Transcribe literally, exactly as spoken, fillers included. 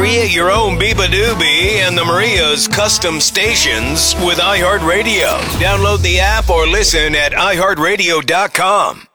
Create your own Biba Doobie and the Maria's custom stations with iHeartRadio. Download the app or listen at i heart radio dot com.